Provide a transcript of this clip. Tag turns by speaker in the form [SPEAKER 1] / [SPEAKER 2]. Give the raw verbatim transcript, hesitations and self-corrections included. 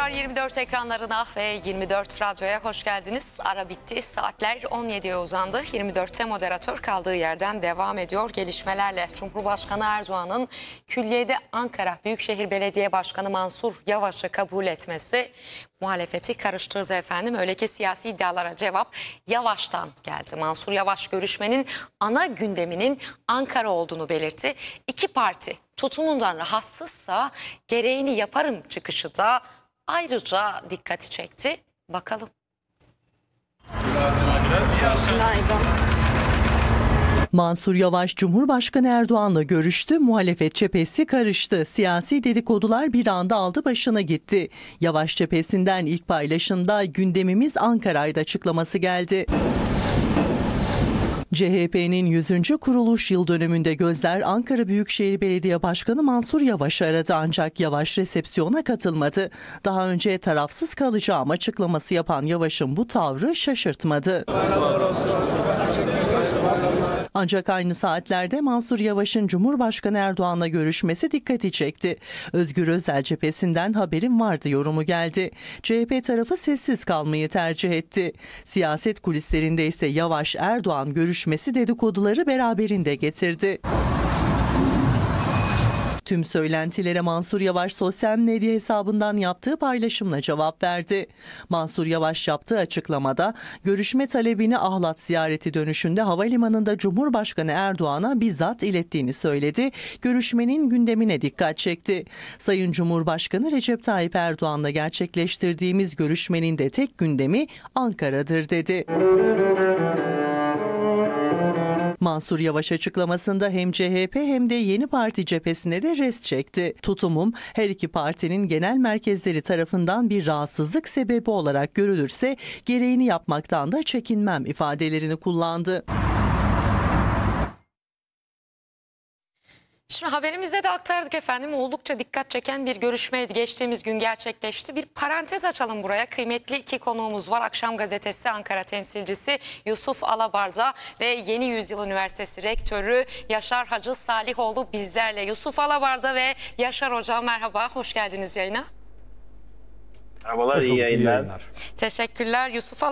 [SPEAKER 1] Tekrar yirmi dört ekranlarına ve yirmi dört radyoya hoş geldiniz. Ara bitti. Saatler on yediye uzandı. yirmi dörtte moderatör kaldığı yerden devam ediyor gelişmelerle. Cumhurbaşkanı Erdoğan'ın külliyede Ankara Büyükşehir Belediye Başkanı Mansur Yavaş'ı kabul etmesi muhalefeti karıştırdı efendim. Öyle ki siyasi iddialara cevap Yavaş'tan geldi. Mansur Yavaş görüşmenin ana gündeminin Ankara olduğunu belirtti. İki parti tutumundan rahatsızsa gereğini yaparım çıkışı da ayrıca dikkati çekti. Bakalım.
[SPEAKER 2] Mansur Yavaş Cumhurbaşkanı Erdoğan'la görüştü, muhalefet cephesi karıştı. Siyasi dedikodular bir anda aldı başına gitti. Yavaş cephesinden ilk paylaşımda gündemimiz Ankara'ydı açıklaması geldi. C H P'nin yüzüncü kuruluş yıl dönümünde gözler Ankara Büyükşehir Belediye Başkanı Mansur Yavaş'ı aradı ancak Yavaş resepsiyona katılmadı. Daha önce tarafsız kalacağım açıklaması yapan Yavaş'ın bu tavrı şaşırtmadı. Ancak aynı saatlerde Mansur Yavaş'ın Cumhurbaşkanı Erdoğan'la görüşmesi dikkati çekti. Özgür Özel cephesinden haberim vardı yorumu geldi. C H P tarafı sessiz kalmayı tercih etti. Siyaset kulislerinde ise Yavaş Erdoğan görüşmesi dedikoduları beraberinde getirdi. Tüm söylentilere Mansur Yavaş sosyal medya hesabından yaptığı paylaşımla cevap verdi. Mansur Yavaş yaptığı açıklamada görüşme talebini Ahlat ziyareti dönüşünde havalimanında Cumhurbaşkanı Erdoğan'a bizzat ilettiğini söyledi. Görüşmenin gündemine dikkat çekti. Sayın Cumhurbaşkanı Recep Tayyip Erdoğan'la gerçekleştirdiğimiz görüşmenin de tek gündemi Ankara'dır dedi. Mansur Yavaş açıklamasında hem C H P hem de Yeni Parti cephesine de rest çekti. Tutumum her iki partinin genel merkezleri tarafından bir rahatsızlık sebebi olarak görülürse gereğini yapmaktan da çekinmem ifadelerini kullandı.
[SPEAKER 1] Şimdi haberimizde de aktardık efendim. Oldukça dikkat çeken bir görüşmeydi. Geçtiğimiz gün gerçekleşti. Bir parantez açalım buraya. Kıymetli iki konuğumuz var. Akşam Gazetesi Ankara temsilcisi Yusuf Alabarza ve Yeni Yüzyıl Üniversitesi Rektörü Yaşar Hacı Salihoğlu bizlerle. Yusuf Alabarza ve Yaşar Hocam merhaba. Hoş geldiniz yayına.
[SPEAKER 3] Merhabalar, iyi yayınlar.
[SPEAKER 1] Teşekkürler Yusuf